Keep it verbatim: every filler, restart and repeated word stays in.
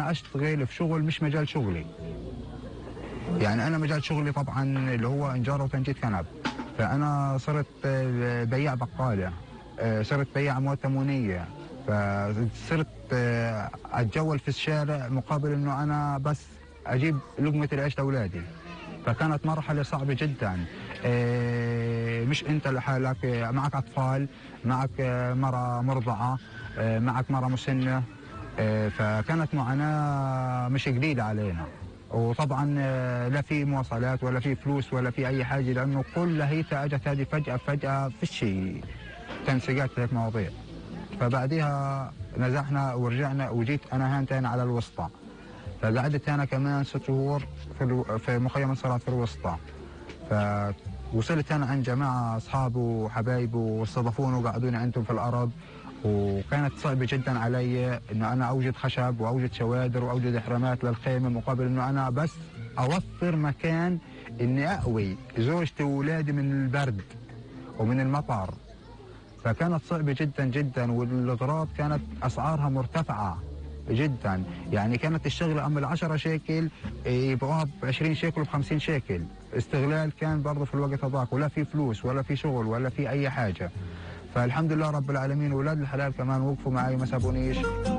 أنا أشتغل في شغل مش مجال شغلي. يعني أنا مجال شغلي طبعا اللي هو إنجار وتنجيد كنب، فأنا صرت بياع بقالة، صرت بياع أموال تموينية، فصرت أتجول في الشارع مقابل إنه أنا بس أجيب لقمة العيش لأولادي. فكانت مرحلة صعبة جدا. مش أنت لحالك، معك أطفال، معك مرة مرضعة، معك مرة مسنة، فكانت معاناة مش قليلة علينا. وطبعا لا في مواصلات ولا في فلوس ولا في أي حاجة، لأنه كل هيتا أجت هذه فجأة فجأة في شيء تنسيقات هيك مواضيع. فبعدها نزحنا ورجعنا وجيت أنا هان تاني على الوسطى، فقعدت أنا كمان ست شهور في في مخيم انصراف في الوسطى. فوصلت أنا عند جماعة أصحابي وحبايبي واستضافوني وقعدوني عندهم في الأرض، وكانت صعبة جدا علي إنه أنا أوجد خشب وأوجد شوادر وأوجد إحرامات للخيمة، مقابل إنه أنا بس أوفر مكان إني أأوي زوجتي وأولادي من البرد ومن المطر. فكانت صعبة جدا جدا، والأغراض كانت أسعارها مرتفعة جدا. يعني كانت الشغلة أم العشرة شيكل يبيعوها ب عشرين شيكل وب خمسين شيكل. استغلال كان برضه في الوقت هذاك، ولا في فلوس ولا في شغل ولا في أي حاجة. فالحمد لله رب العالمين، أولاد الحلال كمان وقفوا معي ما سابونيش.